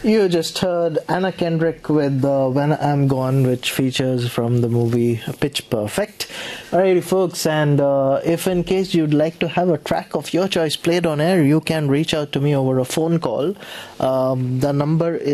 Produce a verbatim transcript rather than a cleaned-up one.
You just heard Anna Kendrick with uh, When I'm Gone, which features from the movie Pitch Perfect. Alrighty, folks, and uh, if in case you'd like to have a track of your choice played on air, you can reach out to me over a phone call. Um, the number is